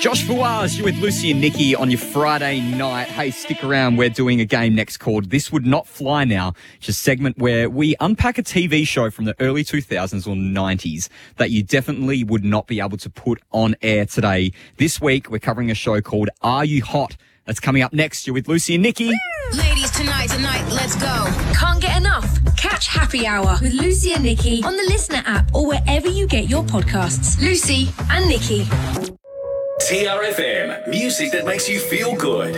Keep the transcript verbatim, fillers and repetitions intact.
Josh Fawaz, you with Lucy and Nikki on your Friday night. Hey, stick around. We're doing a game next called This Would Not Fly Now. It's a segment where we unpack a T V show from the early two thousands or nineties that you definitely would not be able to put on air today. This week, we're covering a show called Are You Hot? That's coming up next. You're with Lucy and Nikki. Ladies, tonight, tonight, let's go. Can't get enough? Catch Happy Hour with Lucy and Nikki on the Listener app or wherever you get your podcasts. Lucy and Nikki. T R F M, music that makes you feel good.